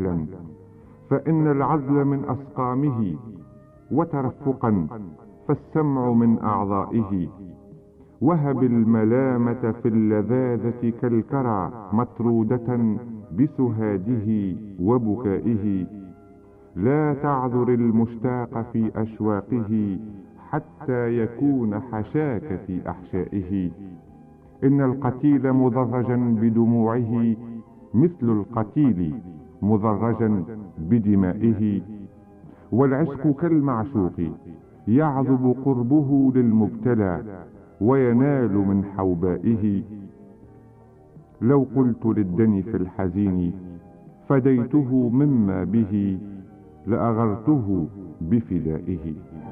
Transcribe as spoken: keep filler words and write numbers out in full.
مهلا، فإن العزل من أسقامه، وترفقا فالسمع من أعضائه. وهب الملامة في اللذاذة كالكرى مطرودة بسهاده وبكائه. لا تعذر المشتاق في أشواقه حتى يكون حشاك في أحشائه. إن القتيل مضرجا بدموعه مثل القتيل مضرجا بدمائه. والعشق كالمعشوق يعذب قربه للمبتلى وينال من حوبائه. لو قلت للدني في الحزين فديته مما به لأغرته بفدائه.